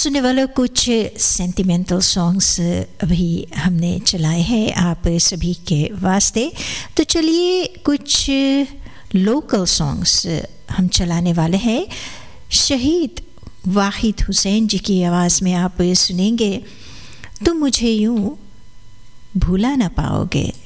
सुनने वालों, कुछ सेंटिमेंटल सॉन्ग्स अभी हमने चलाए हैं आप सभी के वास्ते। तो चलिए कुछ लोकल सॉन्ग्स हम चलाने वाले हैं। शहीद वाहिद हुसैन जी की आवाज़ में आप सुनेंगे तुम मुझे यूं भूला ना पाओगे।